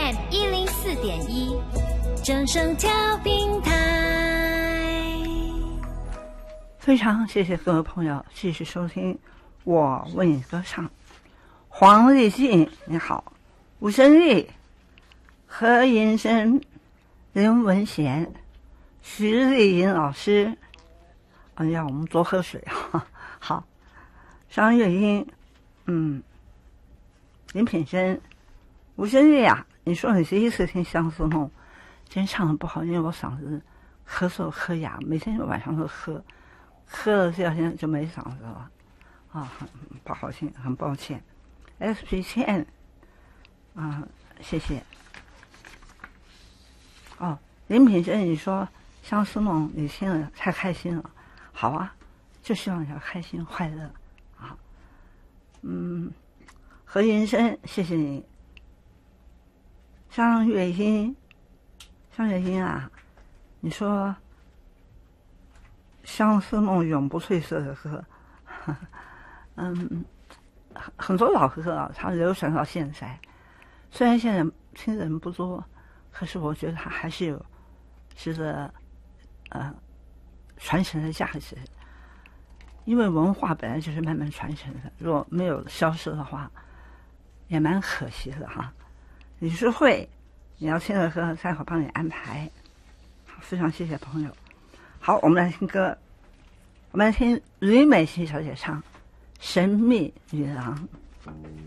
FM 104.1，正声调频台。 非常谢谢各位朋友继续收听我为你歌唱。黄立信你好，吴胜利、何银生、林文贤、徐丽莹老师，哎呀，我们多喝水啊。好，张月英，林品珍，吴胜利啊，你说你第一次听《相思梦》，今天唱的不好，因为我嗓子咳嗽喝哑，每天晚上都喝了第二天就没嗓子了，啊，很不好听，很抱歉。SP10，谢谢。哦，林品珍，你说《相思梦》你听了太开心了，好啊，就希望你要开心快乐啊。何云生，谢谢你。张月英啊，你说《相思梦》永不褪色的歌，很多老歌啊，它流传到现在，虽然现在听的人不多，可是我觉得它还是有值得传承的价值。因为文化本来就是慢慢传承的，如果没有消失的话，也蛮可惜的哈。李淑慧，你要听的歌，待会儿帮你安排。非常谢谢朋友。好，我们来听歌，我们来听吕美琪小姐唱《神秘女郎》。